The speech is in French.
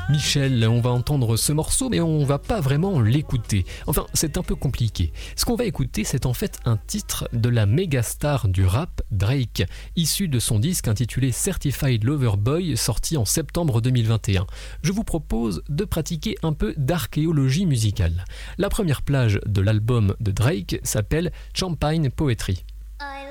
Michel, on va entendre ce morceau, mais on va pas vraiment l'écouter. Enfin, c'est un peu compliqué. Ce qu'on va écouter, c'est en fait un titre de la méga star du rap, Drake, issu de son disque intitulé Certified Lover Boy, sorti en septembre 2021. Je vous propose de pratiquer un peu d'archéologie musicale. La première plage de l'album de Drake s'appelle Champagne Poetry.